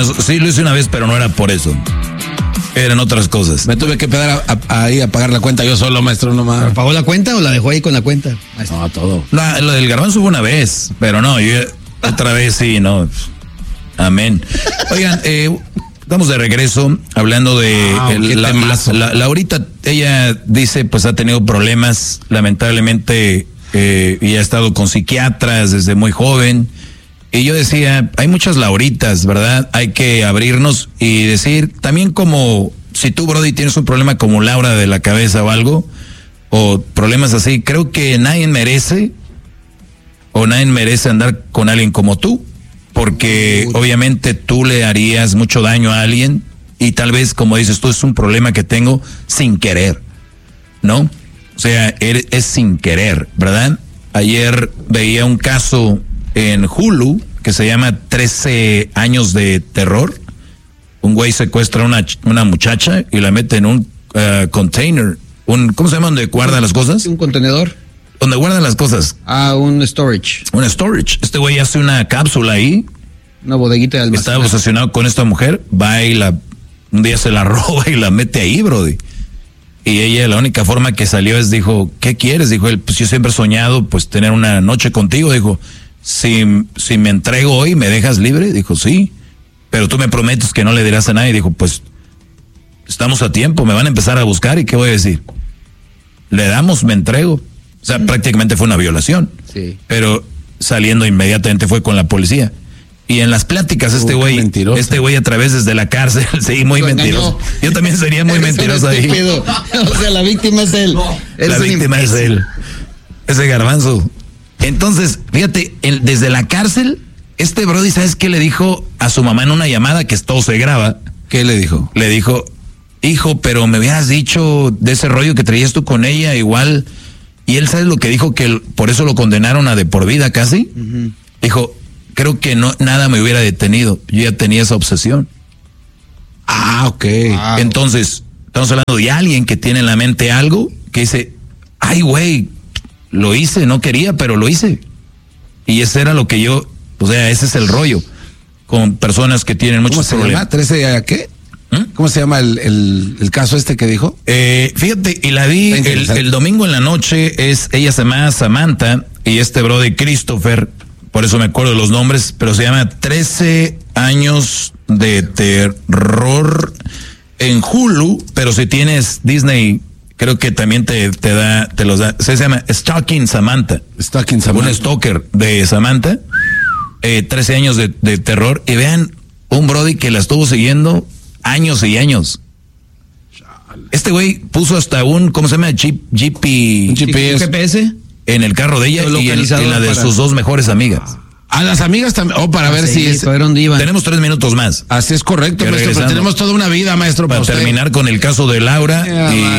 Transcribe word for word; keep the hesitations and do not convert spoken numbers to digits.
no, sí lo hice una vez, pero no era por eso. Eran otras cosas. Me tuve que pegar a, a, ahí a pagar la cuenta yo solo, maestro, nomás. ¿Pagó la cuenta o la dejó ahí con la cuenta, maestro? No, todo. La, lo del garbanzo fue una vez, pero no, yo otra vez sí, no. Amén. Oigan, eh, estamos de regreso hablando de Wow, el, la, la, la, Laurita. Ella dice, pues ha tenido problemas, lamentablemente, eh, y ha estado con psiquiatras desde muy joven. Y yo decía, hay muchas Lauritas, ¿verdad? Hay que abrirnos y decir, también como si tú, Brody, tienes un problema como Laura de la cabeza o algo, o problemas así, creo que nadie merece, o nadie merece andar con alguien como tú, porque obviamente tú le harías mucho daño a alguien, y tal vez, como dices tú, es un problema que tengo sin querer, ¿no? O sea, es sin querer, ¿verdad? Ayer veía un caso en Hulu que se llama trece años de terror. Un güey secuestra a una, una muchacha y la mete en un uh, container, un, ¿cómo se llama? ¿Donde guardan las cosas? Un contenedor. Donde guardan las cosas. Ah, un storage. Un storage. Este güey hace una cápsula ahí. Una bodeguita de almacenaje. Estaba obsesionado con esta mujer, va y la, un día se la roba y la mete ahí, brody. Y ella, la única forma que salió es, dijo, ¿qué quieres? Dijo él, pues yo siempre he soñado, pues tener una noche contigo. Dijo, si, si me entrego hoy, ¿me dejas libre? Dijo, sí, pero tú me prometes que no le dirás a nadie. Dijo, pues, estamos a tiempo, me van a empezar a buscar, ¿y qué voy a decir? Le damos, me entrego. O sea, prácticamente fue una violación. Sí. Pero saliendo inmediatamente fue con la policía. Y en las pláticas este güey, uh, este güey a través desde la cárcel, sí, muy mentiroso. Yo también sería muy mentiroso ahí. O sea, la víctima es él. La víctima es él. Ese garbanzo. Entonces, fíjate, el, desde la cárcel, este brody, ¿sabes qué le dijo a su mamá en una llamada que todo se graba? ¿Qué le dijo? Le dijo, hijo, pero me hubieras dicho de ese rollo que traías tú con ella, igual. Y él, ¿sabes lo que dijo? Que por eso lo condenaron a de por vida casi. Uh-huh. Dijo, creo que no nada me hubiera detenido. Yo ya tenía esa obsesión. Ah, ok. Wow. Entonces, estamos hablando de alguien que tiene en la mente algo que dice, ay, güey, lo hice, no quería, pero lo hice. Y ese era lo que yo, o sea, ese es el rollo con personas que tienen muchos problemas. ¿Cómo se llama? ¿trece a qué? ¿Mm? ¿Cómo se llama el, el, el caso este que dijo? Eh, fíjate, y la vi el, el domingo en la noche, es ella se llama Samantha y este brother Christopher, por eso me acuerdo de los nombres, pero se llama trece años de terror en Hulu, pero si tienes Disney, creo que también te, te da, te los da. Se llama Stalking Samantha. Stalking Samantha. Un stalker de Samantha. Eh, trece años de, de terror. Y vean, un brody que la estuvo siguiendo años y años. Este güey puso hasta un, ¿cómo se llama? G, G P, G P S. G P S. En el carro de ella y en, en la de para... sus dos mejores amigas. A las amigas también, oh, para ah, ver sí, si es... dónde iban. Tenemos tres minutos más. Así es correcto, maestro, pero tenemos toda una vida, maestro. Para, para terminar con el caso de Laura. Yeah, y